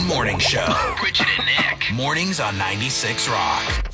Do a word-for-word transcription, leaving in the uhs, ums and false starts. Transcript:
Morning Show. Bridget and Nick. Mornings on ninety-six Rock.